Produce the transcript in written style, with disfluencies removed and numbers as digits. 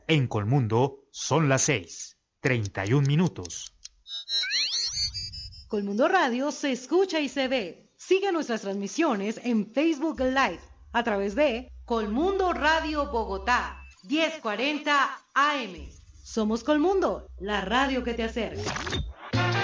En Colmundo son las 6:31. Colmundo Radio se escucha y se ve. Sigue nuestras transmisiones en Facebook Live a través de Colmundo Radio Bogotá, 1040 AM. Somos Colmundo, la radio que te acerca.